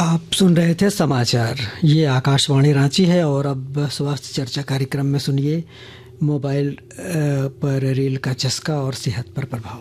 आप सुन रहे थे समाचार। ये आकाशवाणी रांची है और अब स्वास्थ्य चर्चा कार्यक्रम में सुनिए मोबाइल पर रील का चस्का और सेहत पर प्रभाव।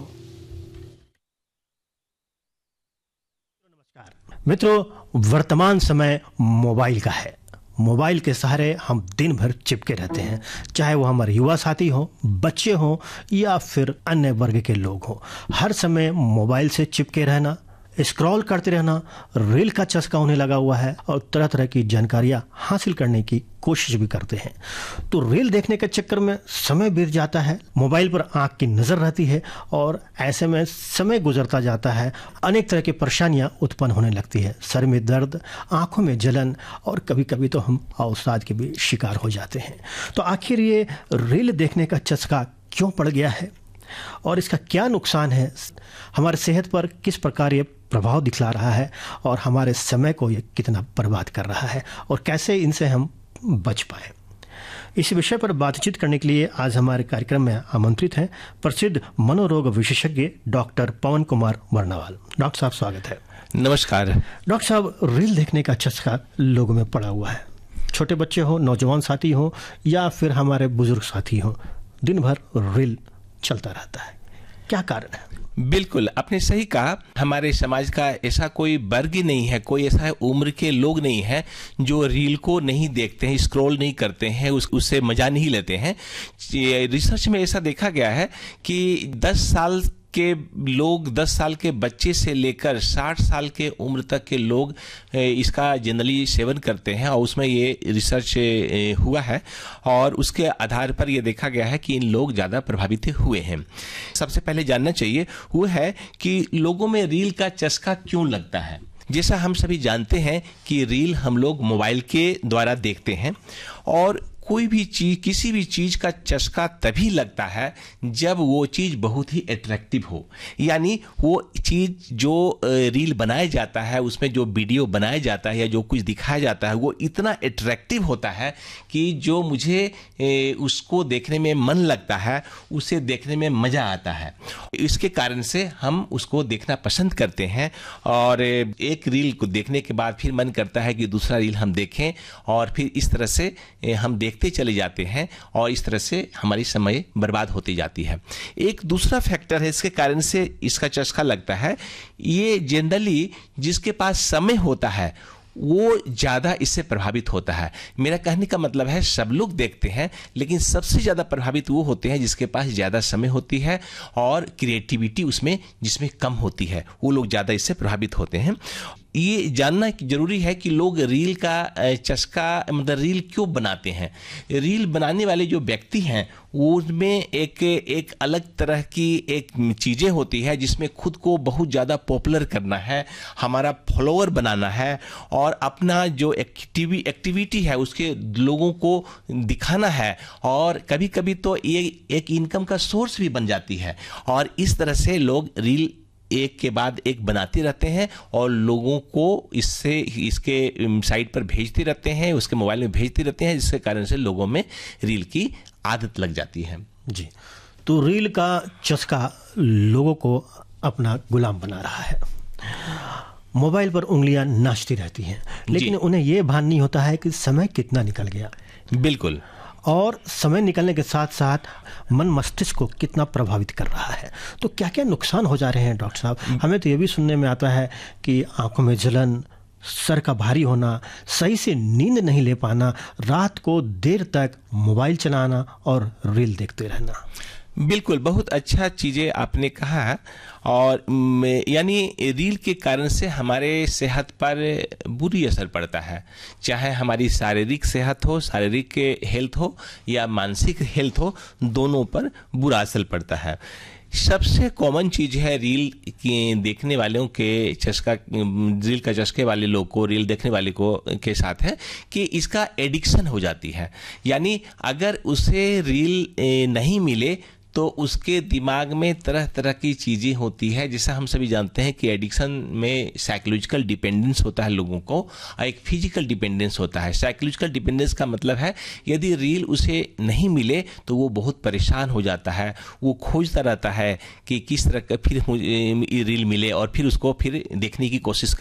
नमस्कार मित्रों, वर्तमान समय मोबाइल का है। मोबाइल के सहारे हम दिन भर चिपके रहते हैं, चाहे वो हमारे युवा साथी हो, बच्चे हों या फिर अन्य वर्ग के लोग हों। हर समय मोबाइल से चिपके रहना, स्क्रॉल करते रहना, रील का चस्का उन्हें लगा हुआ है और तरह तरह की जानकारियां हासिल करने की कोशिश भी करते हैं। तो रील देखने के चक्कर में समय बीत जाता है, मोबाइल पर आंख की नज़र रहती है और ऐसे में समय गुजरता जाता है। अनेक तरह की परेशानियां उत्पन्न होने लगती है, सर में दर्द, आंखों में जलन और कभी कभी तो हम अवसाद के भी शिकार हो जाते हैं। तो आखिर ये रील देखने का चस्का क्यों पड़ गया है और इसका क्या नुकसान है, हमारे सेहत पर किस प्रकार ये प्रभाव दिखला रहा है और हमारे समय को ये कितना बर्बाद कर रहा है और कैसे इनसे हम बच पाए, इस विषय पर बातचीत करने के लिए आज हमारे कार्यक्रम में आमंत्रित हैं प्रसिद्ध मनोरोग विशेषज्ञ डॉक्टर पवन कुमार वर्नावाल। डॉक्टर साहब, स्वागत है। नमस्कार। डॉक्टर साहब, रील देखने का चस्का लोगों में पड़ा हुआ है, छोटे बच्चे हो, नौजवान साथी हो या फिर हमारे बुजुर्ग साथी हो, दिन भर रील चलता रहता है। क्या कारण है? बिल्कुल, आपने सही कहा। हमारे समाज का ऐसा कोई वर्ग ही नहीं है, कोई ऐसा उम्र के लोग नहीं है जो रील को नहीं देखते हैं, स्क्रॉल नहीं करते हैं, उससे मजा नहीं लेते हैं। रिसर्च में ऐसा देखा गया है कि 10 साल के लोग, 10 साल के बच्चे से लेकर 60 साल के उम्र तक के लोग इसका जनरली सेवन करते हैं और उसमें ये रिसर्च हुआ है और उसके आधार पर ये देखा गया है कि इन लोग ज़्यादा प्रभावित हुए हैं। सबसे पहले जानना चाहिए वो है कि लोगों में रील का चस्का क्यों लगता है। जैसा हम सभी जानते हैं कि रील हम लोग मोबाइल के द्वारा देखते हैं और कोई भी चीज, किसी भी चीज का चस्का तभी लगता है जब वो चीज बहुत ही अट्रैक्टिव हो। यानी वो चीज जो रील बनाया जाता है, उसमें जो वीडियो बनाया जाता है या जो कुछ दिखाया जाता है, वो इतना अट्रैक्टिव होता है कि जो मुझे उसको देखने में मन लगता है, उसे देखने में मजा आता है। इसके कारण से हम उसको देखना पसंद करते हैं और एक रील को देखने के बाद फिर मन करता है कि दूसरा रील हम देखें और फिर इस तरह से हम देखते चले जाते हैं और इस तरह से हमारी समय बर्बाद होती जाती है। एक दूसरा फैक्टर है इसके कारण से इसका चस्का लगता है, ये जनरली जिसके पास समय होता है वो ज़्यादा इससे प्रभावित होता है। मेरा कहने का मतलब है सब लोग देखते हैं, लेकिन सबसे ज़्यादा प्रभावित वो होते हैं जिसके पास ज़्यादा समय होती है और क्रिएटिविटी उसमें जिसमें कम होती है, वो लोग ज़्यादा इससे प्रभावित होते हैं। ये जानना जरूरी है कि लोग रील का चस्का, मतलब रील क्यों बनाते हैं। रील बनाने वाले जो व्यक्ति हैं उसमें एक अलग तरह की एक चीज़ें होती है जिसमें खुद को बहुत ज़्यादा पॉपुलर करना है, हमारा फॉलोअर बनाना है और अपना जो एक्टिविटी है उसके लोगों को दिखाना है और कभी कभी तो ये एक इनकम का सोर्स भी बन जाती है। और इस तरह से लोग रील एक के बाद एक बनाते रहते हैं और लोगों को इसके साइट पर भेजते रहते हैं, उसके मोबाइल में भेजते रहते हैं, जिसके कारण से लोगों में रील की आदत लग जाती है। जी, तो रील का चस्का लोगों को अपना गुलाम बना रहा है। मोबाइल पर उंगलियां नाचती रहती हैं, लेकिन उन्हें यह भान नहीं होता है कि समय कितना निकल गया। बिल्कुल। और समय निकलने के साथ साथ मन मस्तिष्क को कितना प्रभावित कर रहा है। तो क्या क्या नुकसान हो जा रहे हैं डॉक्टर साहब? हमें तो ये भी सुनने में आता है कि आंखों में जलन, सर का भारी होना, सही से नींद नहीं ले पाना, रात को देर तक मोबाइल चलाना और रील देखते रहना। बिल्कुल, बहुत अच्छा चीज़ें आपने कहा। और यानी रील के कारण से हमारे सेहत पर बुरी असर पड़ता है, चाहे हमारी शारीरिक सेहत हो, शारीरिक हेल्थ हो या मानसिक हेल्थ हो, दोनों पर बुरा असर पड़ता है। सबसे कॉमन चीज़ है रील की देखने वालों के चस्का, रील का चस्के वाले लोग को, रील देखने वाले को के साथ है कि इसका एडिक्शन हो जाती है। यानी अगर उसे रील नहीं मिले तो उसके दिमाग में तरह तरह की चीज़ें होती है। जैसा हम सभी जानते हैं कि एडिक्शन में साइकोलॉजिकल डिपेंडेंस होता है लोगों को और एक फिजिकल डिपेंडेंस होता है। साइकोलॉजिकल डिपेंडेंस का मतलब है यदि रील उसे नहीं मिले तो वो बहुत परेशान हो जाता है, वो खोजता रहता है कि किस तरह का फिर रील मिले और फिर उसको फिर देखने की कोशिश